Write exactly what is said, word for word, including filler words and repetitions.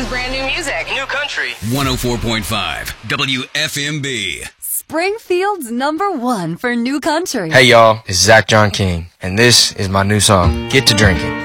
is brand new music. New country. one oh four point five W F M B. Springfield's number one for new country. Hey y'all, it's Zach John King, and this is my new song, Get to Drinking.